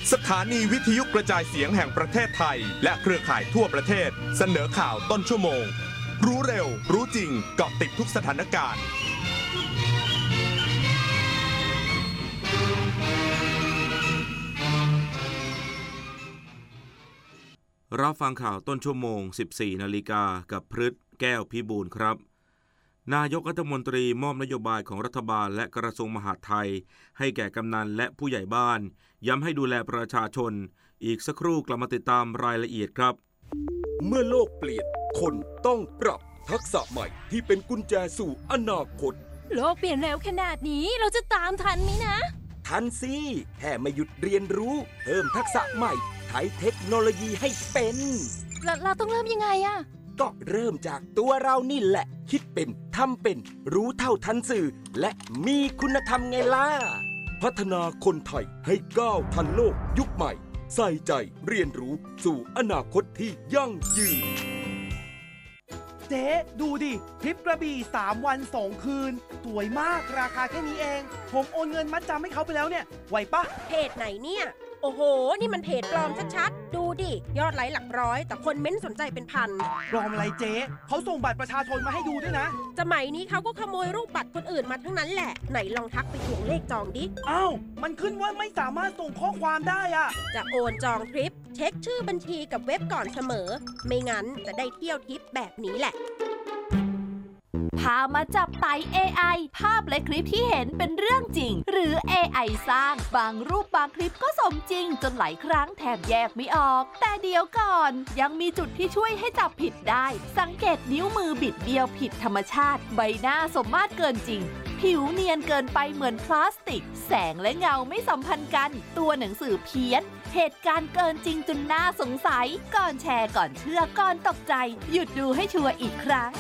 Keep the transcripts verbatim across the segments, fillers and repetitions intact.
สถานีวิทยุกระจายเสียงแห่งประเทศไทยและเครือข่ายทั่วประเทศเสนอข่าวต้นชั่วโมงรู้เร็วรู้จริงเกาะติดทุกสถานการณ์รับฟังข่าวต้นชั่วโมง สิบสี่นาฬิกากับพฤทธิ์แก้วพิบูลครับนายกรัฐมนตรีมอบนโยบายของรัฐบาลและกระทรวงมหาดไทยให้แก่กำนันและผู้ใหญ่บ้านย้ำให้ดูแลประชาชนอีกสักครู่กลับมาติดตามรายละเอียดครับเมื่อโลกเปลี่ยนคนต้องปรับทักษะใหม่ที่เป็นกุญแจสู่อนาคตโลกเปลี่ยนแล้วขนาดนี้เราจะตามทันไหมนะทันสิแค่ไม่หยุดเรียนรู้เพิ่มทักษะใหม่ใช้เทคโนโลยีให้เป็นเราเราต้องเริ่มยังไงอะก็เริ่มจากตัวเรานี่แหละคิดเป็นทำเป็นรู้เท่าทันสื่อและมีคุณธรรมไงล่ะพัฒนาคนไทยให้ก้าวทันโลกยุคใหม่ใส่ใจเรียนรู้สู่อนาคตที่ยั่งยืนเจ๊ดูดิทริปกระบี่สามวันสองคืนสวยมากราคาแค่นี้เองผมโอนเงินมัดจำให้เขาไปแล้วเนี่ยไหวปะเพจไหนเนี่ยโอ้โหนี่มันเพจปลอมชัดๆดูดิยอดไลค์หลักร้อยแต่คนเม้นสนใจเป็นพันปลอมอะไรเจ๊เขาส่งบัตรประชาชนมาให้ดูด้วยนะสมัยนี้เขาก็ขโมยรูปบัตรคนอื่นมาทั้งนั้นแหละไหนลองทักไปทวงเลขจองดิอ้าวมันขึ้นว่าไม่สามารถส่งข้อความได้อะจะโอนจองทริปเช็คชื่อบัญชีกับเว็บก่อนเสมอไม่งั้นจะได้เที่ยวทริปแบบนี้แหละพามาจับไต่ เอ ไอ ภาพและคลิปที่เห็นเป็นเรื่องจริงหรือ เอ ไอ สร้างบางรูปบางคลิปก็สมจริงจนหลายครั้งแทบแยกไม่ออกแต่เดี๋ยวก่อนยังมีจุดที่ช่วยให้จับผิดได้สังเกตนิ้วมือบิดเบี้ยวผิดธรรมชาติใบหน้าสมมาตรเกินจริงผิวเนียนเกินไปเหมือนพลาสติกแสงและเงาไม่สัมพันธ์กันตัวหนังสือเพี้ยนเหตุการณ์เกินจริงจนน่าสงสัยก่อนแชร์ก่อนเชื่อก่อนตกใจหยุดดูให้ชัวร์อีกครั้ง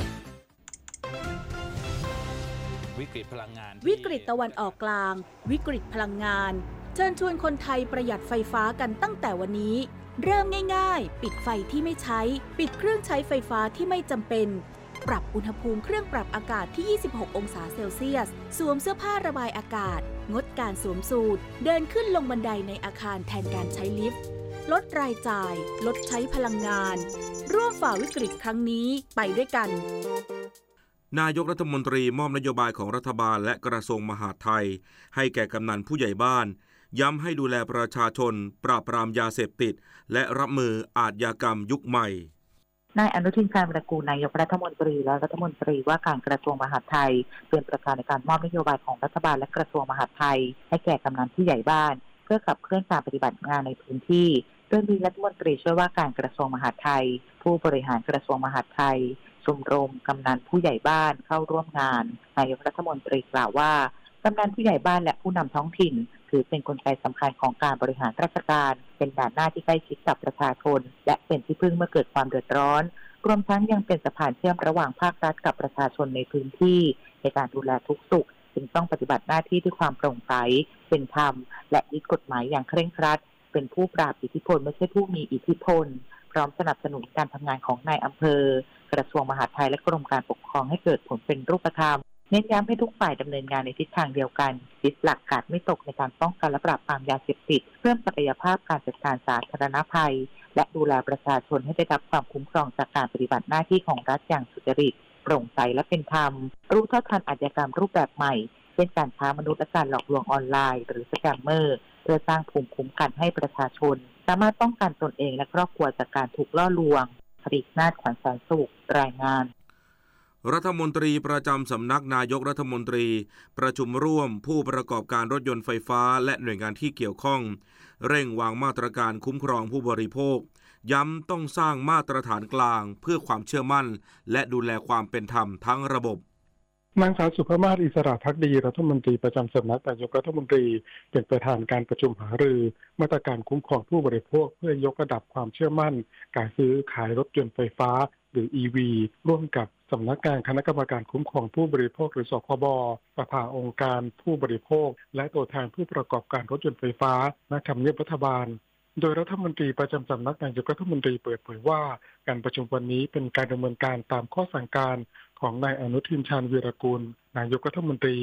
วิกฤตพลังงานวิกฤตตะวันออกกลางวิกฤตพลังงานเชิญชวนคนไทยประหยัดไฟฟ้ากันตั้งแต่วันนี้เริ่มง่ายๆปิดไฟที่ไม่ใช้ปิดเครื่องใช้ไฟฟ้าที่ไม่จำเป็นปรับอุณหภูมิเครื่องปรับอากาศที่ยี่สิบหกองศาเซลเซียสสวมเสื้อผ้าระบายอากาศงดการสวมสูทเดินขึ้นลงบันไดในอาคารแทนการใช้ลิฟต์ลดรายจ่ายลดใช้พลังงานร่วมฝ่าวิกฤตครั้งนี้ไปด้วยกันนายกรัฐมนตรีมอบนโยบายของรัฐบาลและกระทรวงมหาดไทยให้แก่กำนันผู้ใหญ่บ้านย้ำให้ดูแลประชาชนปราบปรามยาเสพติดและรับมืออาชญากรรมยุคใหม่นายอนุทินชาญวิรากูลนายกรัฐมนตรีและรัฐมนตรีว่าการกระทรวงมหาดไทยเป็นประธานในการมอบนโยบายของรัฐบาลและกระทรวงมหาดไทยให้แก่กำนันผู้ใหญ่บ้านเพื่อขับเคลื่อนการปฏิบัติงานในพื้นที่โดยมีรัฐมนตรีช่วยว่าการกระทรวงมหาดไทยผู้บริหารกระทรวงมหาดไทยชมรมกำนันผู้ใหญ่บ้านเข้าร่วมงานนายกรัฐมนตรีกล่าวว่ากำนันผู้ใหญ่บ้านและผู้นำท้องถิ่นถือเป็นกลไกสำคัญของการบริหารราชการเป็นด่านหน้าที่ใกล้ชิดกับประชาชนและเป็นที่พึ่งเมื่อเกิดความเดือดร้อนรวมทั้งยังเป็นสะพานเชื่อมระหว่างภาครัฐกับประชาชนในพื้นที่ในการดูแลทุกสุขจึงต้องปฏิบัติหน้าที่ด้วยความโปร่งใสเป็นธรรมและยึดกฎหมายอย่างเคร่งครัดเป็นผู้ปราบอิทธิพลไม่ใช่ผู้มีอิทธิพลพร้อมสนับสนุนการทำงานของนายอำเภอกระทรวงมหาดไทยและกรมการปกครองให้เกิดผลเป็นรูปธรรมเน้นย้ำให้ทุกฝ่ายดำเนินงานในทิศทางเดียวกันยึดหลักกาดไม่ตกในการป้องกันและปราบปรามยาเสพติดเพิ่มศักยภาพการจัดการสาธารณภัยและดูแลประชาชนให้ได้รับความคุ้มครองจากการปฏิบัติหน้าที่ของรัฐอย่างสุจริตโปร่งใสและเป็นธรรมรู้เท่าทันอาชญากรรมรูปแบบใหม่เช่นการค้ามนุษย์และการหลอกลวงออนไลน์หรือสแกมเมอร์เพื่อสร้างภูมิคุ้มกันให้ประชาชนสามารถป้องกันตนเองและครอบครัวจากการถูกล่อลวงผลิตนาฏขวัญแสนสุขรายงานรัฐมนตรีประจำสำนักนายกรัฐมนตรีประชุมร่วมผู้ประกอบการรถยนต์ไฟฟ้าและหน่วยงานที่เกี่ยวข้องเร่งวางมาตรการคุ้มครองผู้บริโภคย้ำต้องสร้างมาตรฐานกลางเพื่อความเชื่อมั่นและดูแลความเป็นธรรมทั้งระบบนางสาวสุภมาศอิสระภักดีรัฐมนตรีประจำสำนักนายกรัฐมนตรีเป็นประธานการประชุมหารือมาตรการคุ้มครองผู้บริโภคเพื่อยกระดับความเชื่อมั่นการซื้อขายรถยนต์ไฟฟ้าหรือ อี วี ร่วมกับสำนักงานคณะกรรมการคุ้มครองผู้บริโภคหรือสคบสภาองค์การผู้บริโภคและตัวแทนผู้ประกอบการรถยนต์ไฟฟ้าณทำเนียบรัฐบาลโดยรัฐมนตรีประจำสำนักนายกรัฐมนตรีเปิดเผยว่าการประชุมวันนี้เป็นการดำเนินการตามข้อสั่งการของนายอนุทินชาญวีรกูลนายกรัฐมนตรี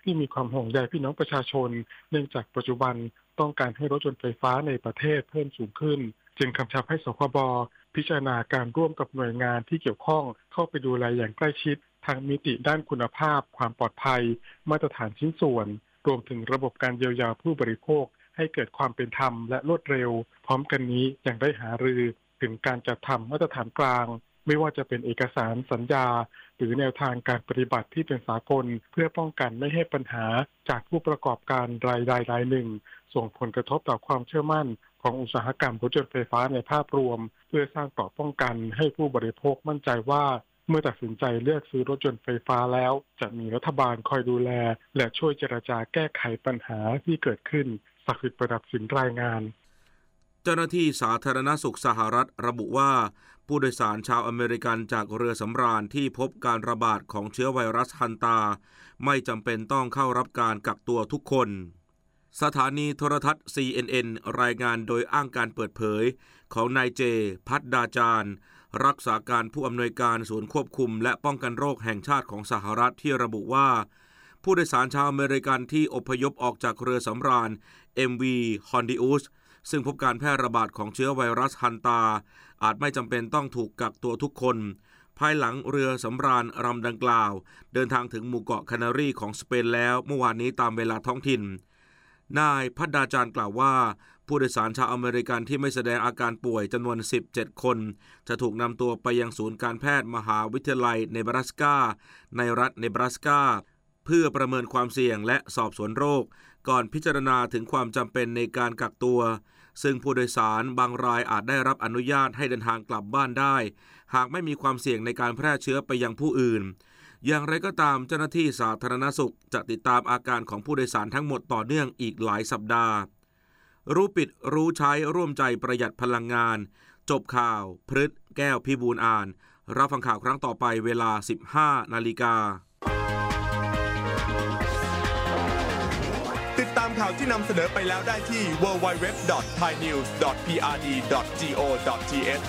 ที่มีความห่วงใยพี่น้องประชาชนเนื่องจากปัจจุบันต้องการให้รถยนต์ไฟฟ้าในประเทศเพิ่มสูงขึ้นจึงกำชับให้สคบพิจารณาการร่วมกับหน่วยงานที่เกี่ยวข้องเข้าไปดูแลอย่างใกล้ชิดทางมิติด้านคุณภาพความปลอดภัยมาตรฐานชิ้นส่วนรวมถึงระบบการเยียวยาผู้บริโภคให้เกิดความเป็นธรรมและรวดเร็วพร้อมกันนี้ยังได้หารือถึงการจัดทำมาตรฐานกลางไม่ว่าจะเป็นเอกสารสัญญาหรือแนวทางการปฏิบัติที่เป็นสากลเพื่อป้องกันไม่ให้ปัญหาจากผู้ประกอบการรายใดรายหนึ่งส่งผลกระทบต่อความเชื่อมั่นของอุตสาหกรรมรถยนต์ไฟฟ้าในภาพรวมเพื่อสร้างต่อป้องกันให้ผู้บริโภคมั่นใจว่าเมื่อตัดสินใจเลือกซื้อรถยนต์ไฟฟ้าแล้วจะมีรัฐบาลคอยดูแลและช่วยเจรจาแก้ไขปัญหาที่เกิดขึ้นศักดิ์สิทธิ์ประดับสินรายงานเจ้าหน้าที่สาธารณสุขสหรัฐระบุว่าผู้โดยสารชาวอเมริกันจากเรือสำราญที่พบการระบาดของเชื้อไวรัสฮันตาไม่จำเป็นต้องเข้ารับการกักตัวทุกคนสถานีโทรทัศน์ ซี เอ็น เอ็น รายงานโดยอ้างการเปิดเผยของนายเจพัฒดาจารย์รักษาการผู้อำนวยการศูนย์ควบคุมและป้องกันโรคแห่งชาติของสหรัฐที่ระบุว่าผู้โดยสารชาวอเมริกันที่อพยพออกจากเรือสำราญ เอ็ม วี Hondius ซึ่งพบการแพร่ระบาดของเชื้อไวรัสฮันตาอาจไม่จำเป็นต้องถูกกักตัวทุกคนภายหลังเรือสำราญลำดังกล่าวเดินทางถึงหมู่เกาะแคนารีของสเปนแล้วเมื่อวานนี้ตามเวลาท้องถิ่นนายพัฒดาจารย์กล่าวว่าผู้โดยสารชาวอเมริกันที่ไม่แสดงอาการป่วยจำนวนสิบเจ็ดคนจะถูกนำตัวไปยังศูนย์การแพทย์มหาวิทยาลัยเนบราสกาในรัฐเนบราสกาเพื่อประเมินความเสี่ยงและสอบสวนโรคก่อนพิจารณาถึงความจำเป็นในการกักตัวซึ่งผู้โดยสารบางรายอาจได้รับอนุญาตให้เดินทางกลับบ้านได้หากไม่มีความเสี่ยงในการแพร่เชื้อไปยังผู้อื่นอย่างไรก็ตามเจ้าหน้าที่สาธารณสุขจะติดตามอาการของผู้โดยสารทั้งหมดต่อเนื่องอีกหลายสัปดาห์รู้ปิดรู้ใช้ร่วมใจประหยัดพลังงานจบข่าวพฤษแก้วพิบูลอ่านรับฟังข่าวครั้งต่อไปเวลา สิบห้านาฬิกาติดตามข่าวที่นำเสนอไปแล้วได้ที่ ดับเบิลยู ดับเบิลยู ดับเบิลยู ดอท ไทยนิวส์ ดอท พี อาร์ ดี ดอท จี โอ ดอท ที เอช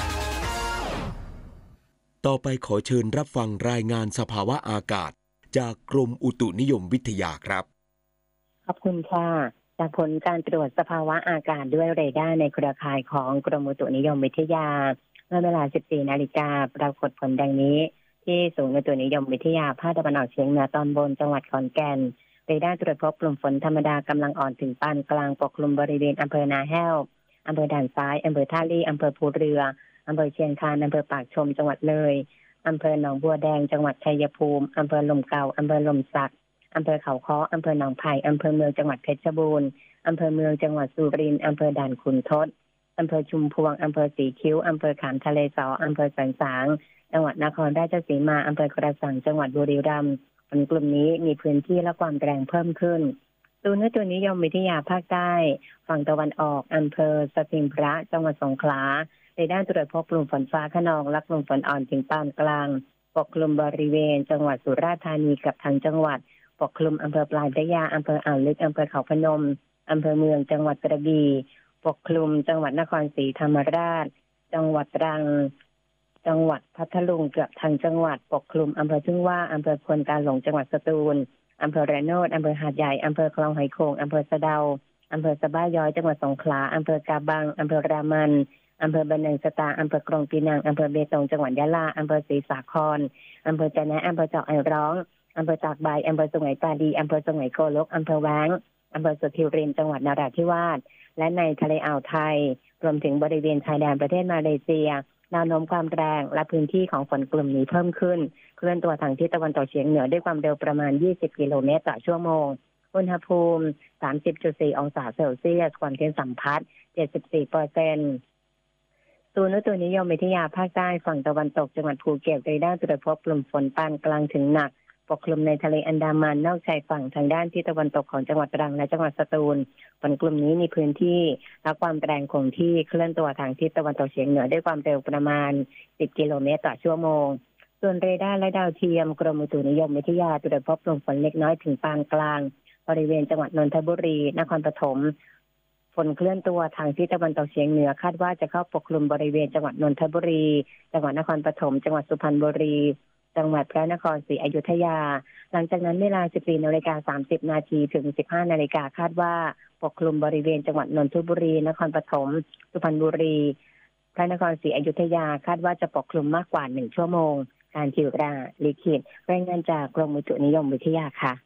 ต่อไปขอเชิญรับฟังรายงานสภาวะอากาศจากกรมอุตุนิยมวิทยาครับขอบคุณค่ะจากผลการตรวจสภาวะอากาศด้วยเรดาร์ในเครือข่ายของกรมอุตุนิยมวิทยาเมื่อเวลา สิบสี่นาฬิกาปรากฏผลดังนี้ที่ศูนย์อุตุนิยมวิทยาภาคตะวันออกเฉียงเหนือตอนบนจังหวัดขอนแก่นเรดาร์ตรวจพบกลุ่มฝนธรรมดากำลังอ่อนถึงปานกลางปกคลุมบริเวณอำเภอนาแห้วอำเภอด่านซ้ายอำเภอท่าลี่อำเภอภูเรืออำเภอเชียงคานอำเภอปากชมจังหวัดเลยอำเภอหนองบัวแดงจังหวัดชัยภูมิอำเภอลมเก่าอำเภอลมสักอำเภอเขาค้ออำเภอหนองไผ่อำเภอเมืองจังหวัดเพชรบูรณ์อำเภอเมืองจังหวัดสุรินทร์อำเภอด่านขุนทดอำเภอชุมพวงอำเภอสีคิ้วอำเภอขามทะเลสออำเภอสันสางจังหวัดนครราชสีมาอำเภอกระสังจังหวัดบุรีรัมย์ฝนกลุ่มนี้มีพื้นที่และความแรงเพิ่มขึ้นศูนย์อุตุนิยมวิทยาภาคใต้ฝั่งตะวันออกอำเภอสถิงพระจังหวัดสงขลาเรดาร์ตรวจพบกลุ่มฝนฟ้าคะนองและกลุ่มฝนอ่อนถึงปานกลางปกคลุมบริเวณจังหวัดสุราษฎร์ธานีกับทางจังหวัดปกคลุมอำเภอปลายพระยาอำเภออ่าวลึกอำเภอเขาพนมอำเภอเมืองจังหวัดกระบี่ปกคลุมจังหวัดนครศรีธรรมราชจังหวัดตรังจังหวัดพัทลุงเกือบทางจังหวัดปกคลุมอำเภอทุ่งว่าอำเภอควนกาหลงจังหวัดสตูลอำเภอระโนดอำเภอหาดใหญ่อำเภอคลองหอยโข่งอำเภอสะเดาอำเภอสะบ้าย้อยจังหวัดสงขลาอำเภอกาบังอำเภอรามันอำเภอบันนังสตาอำเภอกรองปีนังอำเภอเบตงจังหวัดยะลาอำเภอศรีสาครอำเภอจะนะอำเภอเจาะไอร้องอำเภอตากใบอำเภอสุไหงปาดีอำเภอสุไหงโกลกอำเภอแว้งอำเภอสุทธิรินจังหวัดนราธิวาสและในทะเลอ่าวไทยรวมถึงบริเวณชายแดนประเทศมาเลเซียแนวโน้มความแรงและพื้นที่ของฝนกลุ่มนี้เพิ่มขึ้นเคลื่อนตัวทางทิศตะวันตกเฉียงเหนือด้วยความเร็วประมาณยี่สิบกิโลเมตรต่อชั่วโมงอุณหภูมิ สามสิบจุดสี่ องศาเซลเซียสความชื้นสัมพัทธ์ เจ็ดสิบสี่เปอร์เซ็นต์ ศูนย์อุตุนิยมวิทยาภาคใต้ฝั่งตะวันตกจังหวัดภูเก็ตเรดาร์ตรวจพบกลุ่มฝนปานกลางถึงหนักปกคลุมในทะเลอันดามันนอกชายฝั่งทางด้านทิศตะวันตกของจังหวัดตรังและจังหวัดสตูลฝนกลุ่มนี้มีพื้นที่และความแรงคงที่เคลื่อนตัวทางทิศตะวันตกเฉียงเหนือด้วยความเร็วประมาณสิบกิโลเมตรต่อชั่วโมงส่วนเรดาร์และดาวเทียมกรมอุตุนิยมวิทยาตรวจพบกลุ่มฝนเล็กน้อยถึงปานกลางบริเวณจังหวัดนนทบุรีนครปฐมฝนเคลื่อนตัวทางทิศตะวันตกเฉียงเหนือคาดว่าจะเข้าปกคลุมบริเวณจังหวัดนนทบุรีจังหวัดนครปฐมจังหวัดสุพรรณบุรีจังหวัดพระนครศรีอยุธยาหลังจากนั้นเวลา สิบสี่นาฬิกาสามสิบนาทีถึง สิบห้านาฬิกาคาดว่าปกคลุมบริเวณจังหวัดนนทบุรีนครปฐมสุพรรณบุรีพระนครศรีอยุธยาคาดว่าจะปกคลุมมากกว่าหนึ่งชั่วโมงการจิราลิขิตรายงานจากกรมอุตุนิยมวิทยาค่ะ